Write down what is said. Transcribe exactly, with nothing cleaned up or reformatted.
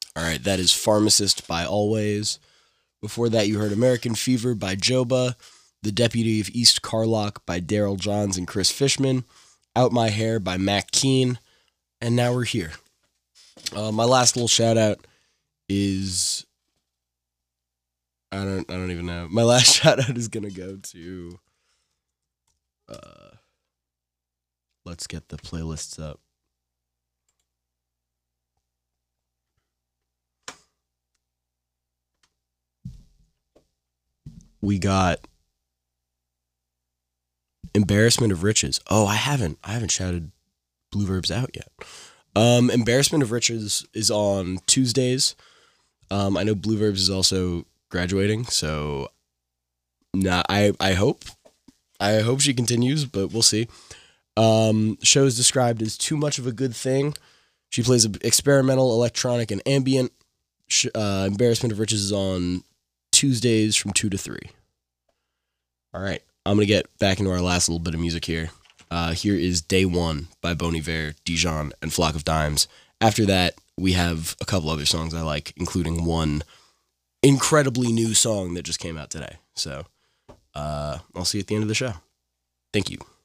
All right, that is Pharmacist by Always. Before that, you heard American Fever by Joba, The Deputy of East Carlock by Daryl Johns and Chris Fishman, Out My Hair by Mac Keen, and now we're here. Uh, my last little shout out is I don't I don't even know. My last shout out is gonna go to uh, let's get the playlists up. We got Embarrassment of Riches. Oh, I haven't. I haven't shouted Blue Verbs out yet. Um, Embarrassment of Riches is on Tuesdays. Um, I know Blue Verbs is also graduating, so nah, I I hope I hope she continues, but we'll see. Um, show is described as too much of a good thing. She plays experimental, electronic, and ambient. Uh, Embarrassment of Riches is on Tuesdays from two to three. All right, I'm going to get back into our last little bit of music here. Uh, here is Day One by Bon Iver, Dijon, and Flock of Dimes. After that, we have a couple other songs I like, including one incredibly new song that just came out today. So uh, I'll see you at the end of the show. Thank you.